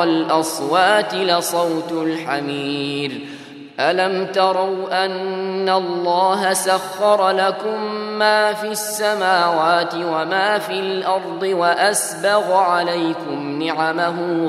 الأصوات لصوت الحمير ألم تروا أن الله سخر لكم ما في السماوات وما في الأرض وأسبغ عليكم نعمه